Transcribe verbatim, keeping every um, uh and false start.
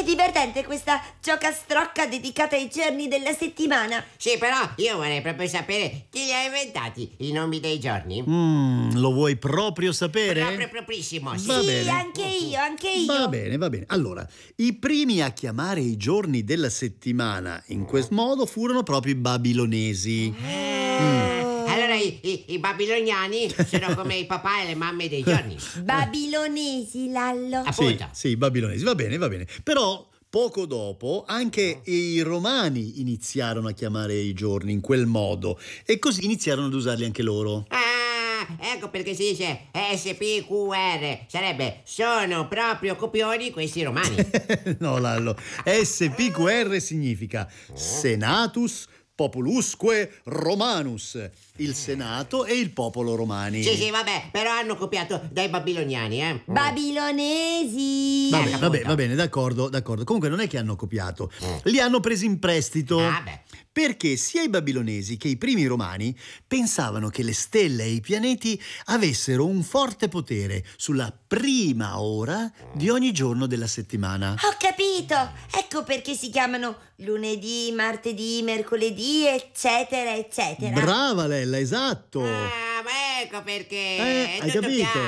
È divertente questa giocastrocca dedicata ai giorni della settimana. Sì, però io vorrei proprio sapere chi li ha inventati i nomi dei giorni. Mm, lo vuoi proprio sapere? Proprio proprissimo, sì. Va Sì, bene. anche io, anche io. Va bene, va bene. Allora, i primi a chiamare i giorni della settimana in questo modo furono proprio i babilonesi. Ah, allora i, i, i babiloniani sono come i papà e le mamme dei giorni. Babilonesi, Lallo. Sì, Appunto. sì, i babilonesi, va bene, va bene. Però poco dopo anche i romani iniziarono a chiamare i giorni in quel modo e così iniziarono ad usarli anche loro. Ah, ecco perché si dice S P Q R. Sarebbe sono proprio copioni questi romani. No, Lallo. S P Q R significa Senatus Populusque Romanus, il Senato e il popolo romani. Sì, sì, vabbè, però hanno copiato dai babiloniani, eh. Babilonesi. Va Eh, bene, va bene, va bene, d'accordo, d'accordo. Comunque non è che hanno copiato, li hanno presi in prestito. Ah, beh. Perché sia i babilonesi che i primi romani pensavano che le stelle e i pianeti avessero un forte potere sulla prima ora di ogni giorno della settimana. Ho capito. Ecco perché si chiamano lunedì, martedì, mercoledì, eccetera, eccetera. Brava Lella, esatto. Ah, ma ecco perché. Eh, è hai tutto capito? chiaro.